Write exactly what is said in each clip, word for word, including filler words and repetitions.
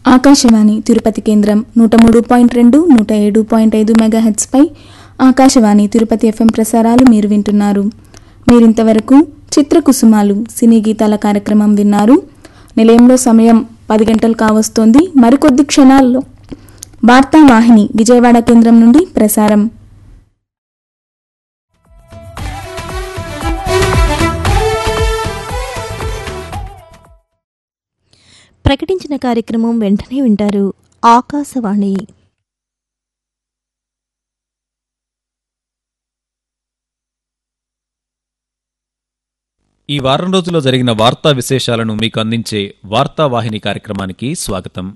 ఆకాశవాణి తిరుపతి కేంద్రం నూట మూడు పాయింట్ రెండు నూట ఏడు పాయింట్ ఐదు మెగాహెట్స్పై ఆకాశవాణి తిరుపతి ఎఫ్ఎం ప్రసారాలు మీరు వింటున్నారు. మీరింతవరకు చిత్రకుసుమాలు సినీ గీతాల కార్యక్రమం విన్నారు. నిలయంలో సమయం పది గంటలు కావస్తోంది. మరికొద్ది క్షణాల్లో వార్తావాహిని విజయవాడ కేంద్రం నుండి ప్రసారం. ప్రకటించిన కార్యక్రమం వెంటనే వింటారు. ఆకాశవాణి ఈ వారం రోజుల్లో జరిగిన వార్తా విశేషాలను మీకు అందించే వార్తావాహిని కార్యక్రమానికి స్వాగతం.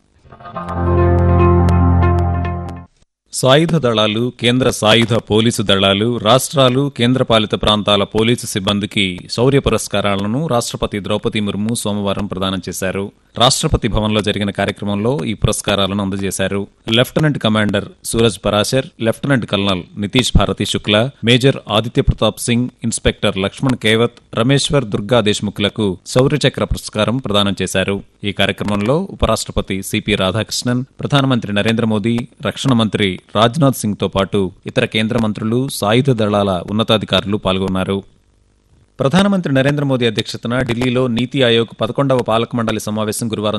సాయుధ దళాలు, కేంద్ర సాయుధ పోలీసు దళాలు, రాష్ట్రాలు, కేంద్రపాలిత ప్రాంతాల పోలీసు సిబ్బందికి శౌర్య పురస్కారాలను రాష్ట్రపతి ద్రౌపది ముర్ము సోమవారం ప్రదానం చేశారు. రాష్ట్రపతి భవన్లో జరిగిన కార్యక్రమంలో ఈ పురస్కారాలను అందజేశారు. Lieutenant commander Suraj Parashar, lieutenant colonel Nitish Bharati Shukla, major Aditya Pratap Singh, inspector Laxman Kewat, Rameshwar Durga దేశ్ముఖ్లకు Shaurya Chakra పురస్కారం ప్రదానం చేశారు. ఈ కార్యక్రమంలో ఉపరాష్ట్రపతి సిపి రాధాకృష్ణన్, ప్రధానమంత్రి నరేంద్ర మోదీ, రక్షణ మంత్రి రాజ్నాథ్ సింగ్ తో పాటు ఇతర కేంద్ర మంత్రులు, సాయుధ దళాల ఉన్నతాధికారులు పాల్గొన్నారు. ప్రధానమంత్రి నరేంద్ర మోదీ అధ్యక్షతన ఢిల్లీలో నీతి ఆయోగ్ పదకొండవ పాలక మండలి సమావేశం గురువారం